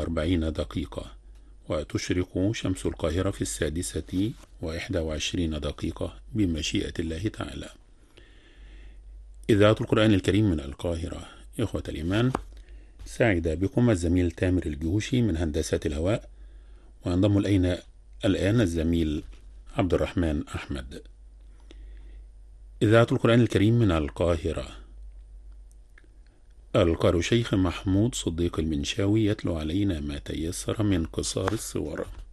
دقيقة، وتشرق شمس القاهرة في 6:21 بمشيئة الله تعالى. إذاعة القرآن الكريم من القاهرة. إخوة الإيمان، سعد بكم الزميل تامر الجهوشي من هندسة الهواء، وينضم إلينا الآن الزميل عبد الرحمن أحمد. إذاعة القرآن الكريم من القاهرة. القارئ شيخ محمود صديق المنشاوي يتلو علينا ما تيسر من قصار الصور.